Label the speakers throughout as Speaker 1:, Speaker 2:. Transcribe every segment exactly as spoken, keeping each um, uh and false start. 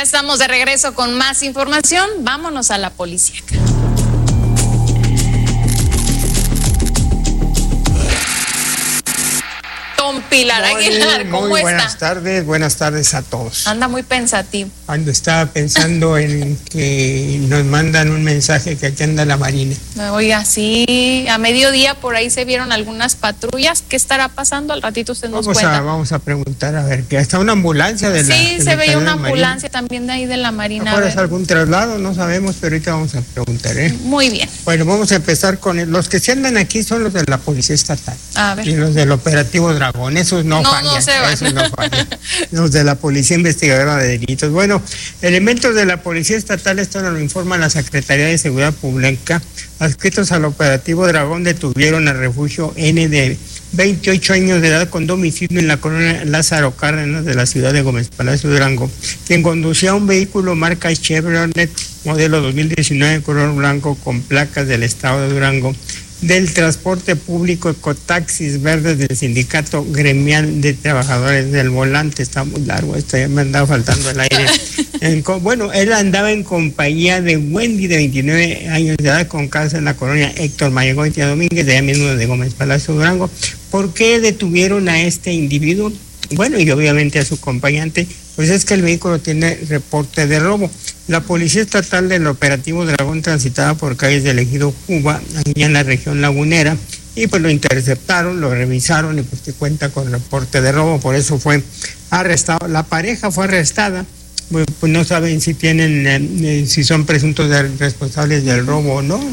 Speaker 1: estamos de regreso con más información. Vámonos a la policíaca. Don Pilar Aguilar, ¿cómo
Speaker 2: muy
Speaker 1: está?
Speaker 2: Buenas tardes, buenas tardes a todos.
Speaker 1: Anda muy pensativo.
Speaker 2: Cuando estaba pensando en que nos mandan un mensaje que aquí anda la Marina.
Speaker 1: Oiga, sí, a mediodía por ahí se vieron algunas patrullas. ¿Qué estará pasando? Al ratito usted nos
Speaker 2: Vamos
Speaker 1: cuenta.
Speaker 2: a, vamos a preguntar, a ver, que está una ambulancia de la...
Speaker 1: Sí,
Speaker 2: de
Speaker 1: se
Speaker 2: la
Speaker 1: veía una
Speaker 2: Marina.
Speaker 1: ambulancia también de ahí de la Marina.
Speaker 2: Ahora es algún traslado, no sabemos, pero ahorita vamos a preguntar, ¿eh?
Speaker 1: Muy bien.
Speaker 2: Bueno, vamos a empezar con el, los que se andan aquí son los de la Policía Estatal.
Speaker 1: A ver.
Speaker 2: Y los del Operativo Dragón, esos no,
Speaker 1: No,
Speaker 2: fallan,
Speaker 1: no se van.
Speaker 2: esos no fallan. Los de la Policía Investigadora de Delitos. Bueno, elementos de la Policía Estatal, esto nos lo informa la Secretaría de Seguridad Pública, adscritos al Operativo Dragón, detuvieron al refugio N de veintiocho años de edad con domicilio en la colonia Lázaro Cárdenas de la ciudad de Gómez Palacio, Durango, quien conducía un vehículo marca Chevrolet modelo dos mil diecinueve color blanco con placas del estado de Durango, del transporte público Ecotaxis Verdes del Sindicato Gremial de Trabajadores del Volante. Está muy largo esto, ya me andaba faltando el aire. En, bueno, él andaba en compañía de Wendy, de veintinueve años de edad, con casa en la colonia Héctor Mayegoitia Domínguez, de allá mismo de Gómez Palacio, Durango. ¿Por qué detuvieron a este individuo? Bueno, y obviamente a su acompañante, pues es que el vehículo tiene reporte de robo. La Policía Estatal del Operativo Dragón transitaba por calles del Ejido Cuba, allá en la región lagunera, y pues lo interceptaron, lo revisaron y pues que cuenta con reporte de robo, por eso fue arrestado. La pareja fue arrestada, pues no saben si tienen, eh, si son presuntos de responsables del robo o no,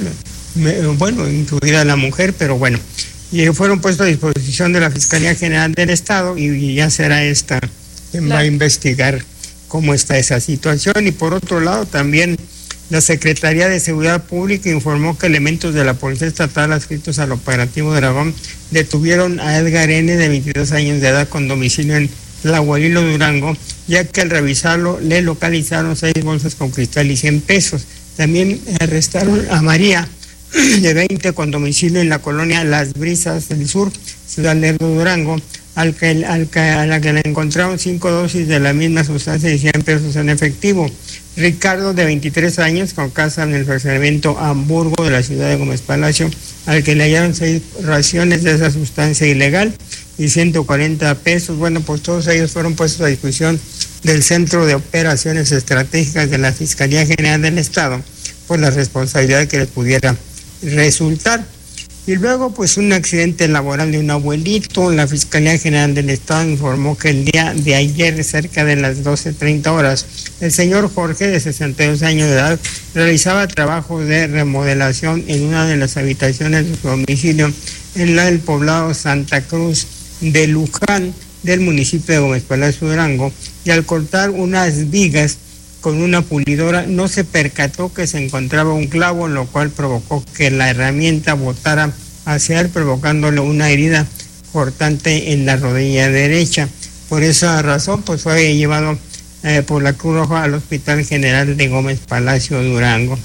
Speaker 2: bueno, incluida la mujer, pero bueno, y fueron puestos a disposición de la Fiscalía General del Estado y ya será esta quien va a investigar cómo está esa situación. Y por otro lado también la Secretaría de Seguridad Pública informó que elementos de la Policía Estatal adscritos al Operativo Dragón detuvieron a Edgar N de veintidós años de edad con domicilio en Tlahualilo, Durango, ya que al revisarlo le localizaron seis bolsas con cristal y cien pesos. También arrestaron a María de veinte con domicilio en la colonia Las Brisas del Sur, Ciudad Lerdo, Durango, al que, al que, a la que le encontraron cinco dosis de la misma sustancia y cien pesos en efectivo. Ricardo, de veintitrés años, con casa en el fraccionamiento Hamburgo de la ciudad de Gómez Palacio, al que le hallaron seis raciones de esa sustancia ilegal y ciento cuarenta pesos. Bueno, pues todos ellos fueron puestos a disposición del Centro de Operaciones Estratégicas de la Fiscalía General del Estado por la responsabilidad que les pudiera resultar. Y luego, pues, un accidente laboral de un abuelito. La Fiscalía General del Estado informó que el día de ayer, cerca de las doce treinta horas, el señor Jorge, de sesenta y dos años de edad, realizaba trabajos de remodelación en una de las habitaciones de su domicilio en la del poblado Santa Cruz de Luján, del municipio de Gómez Palacio, Durango, y al cortar unas vigas con una pulidora no se percató que se encontraba un clavo, lo cual provocó que la herramienta botara hacia él, provocándole una herida cortante en la rodilla derecha. Por esa razón, pues fue llevado eh, por la Cruz Roja al Hospital General de Gómez Palacio, Durango.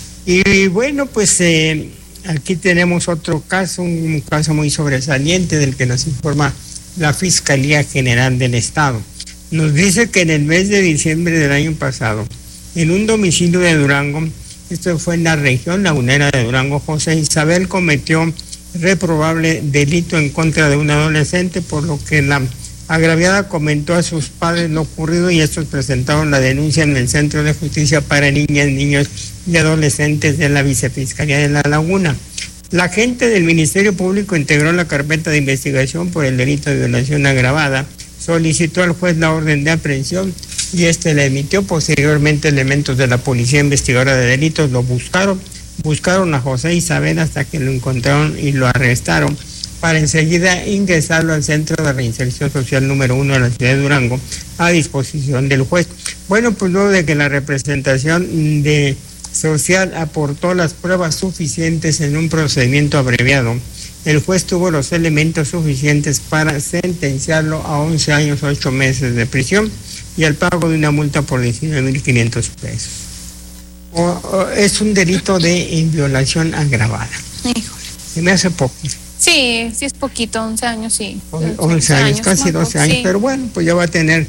Speaker 2: Y bueno, pues eh, aquí tenemos otro caso, un caso muy sobresaliente del que nos informa la Fiscalía General del Estado. Nos dice que en el mes de diciembre del año pasado, en un domicilio de Durango, esto fue en la región lagunera de Durango, José Isabel cometió reprobable delito en contra de un adolescente, por lo que la agraviada comentó a sus padres lo ocurrido y estos presentaron la denuncia en el Centro de Justicia para Niñas, Niños y Adolescentes de la Vicefiscalía de La Laguna. La agente del Ministerio Público integró la carpeta de investigación por el delito de violación agravada, solicitó al juez la orden de aprehensión y este la emitió. Posteriormente, elementos de la Policía Investigadora de Delitos lo buscaron, buscaron a José Isabel hasta que lo encontraron y lo arrestaron para enseguida ingresarlo al Centro de Reinserción Social número uno de la ciudad de Durango a disposición del juez. Bueno, pues luego de que la representación de social aportó las pruebas suficientes en un procedimiento abreviado, el juez tuvo los elementos suficientes para sentenciarlo a once años, ocho meses de prisión y al pago de una multa por diecinueve mil quinientos pesos. O, o, es un delito de violación agravada.
Speaker 1: Híjole.
Speaker 2: Se me hace poco.
Speaker 1: Sí, sí es poquito, once años, sí.
Speaker 2: once años, casi doce años, sí. Pero bueno, pues ya va a tener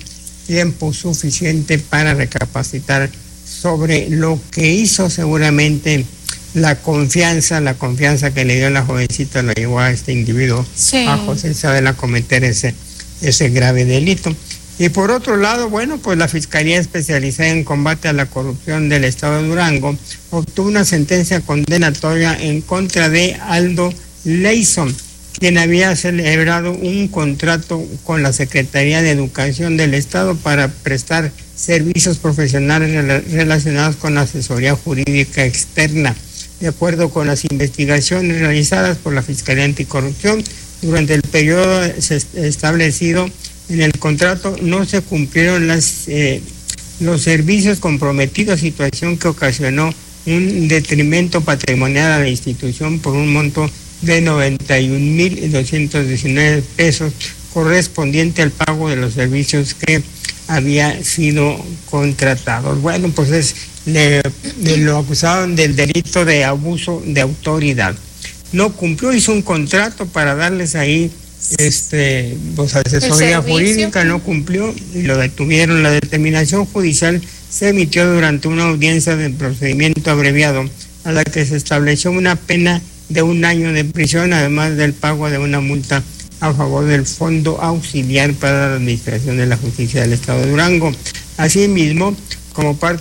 Speaker 2: tiempo suficiente para recapacitar sobre lo que hizo. Seguramente la confianza, la confianza que le dio la jovencita lo llevó a este individuo,
Speaker 1: sí.
Speaker 2: a José Isabel, a cometer ese, ese grave delito. Y por otro lado, bueno, pues la Fiscalía Especializada en Combate a la Corrupción del Estado de Durango obtuvo una sentencia condenatoria en contra de Aldo Leison, quien había celebrado un contrato con la Secretaría de Educación del Estado para prestar servicios profesionales relacionados con la asesoría jurídica externa. De acuerdo con las investigaciones realizadas por la Fiscalía Anticorrupción, durante el periodo establecido en el contrato no se cumplieron las, eh, los servicios comprometidos, situación que ocasionó un detrimento patrimonial a la institución por un monto de noventa y un mil doscientos diecinueve pesos correspondiente al pago de los servicios que había sido contratados. Bueno, pues es, le, le lo acusaron del delito de abuso de autoridad. No cumplió, hizo un contrato para darles ahí este pues asesoría jurídica, no cumplió y lo detuvieron. La determinación judicial se emitió durante una audiencia de procedimiento abreviado, a la que se estableció una pena de un año de prisión, además del pago de una multa a favor del Fondo Auxiliar para la Administración de la Justicia del Estado de Durango. Asimismo, como parte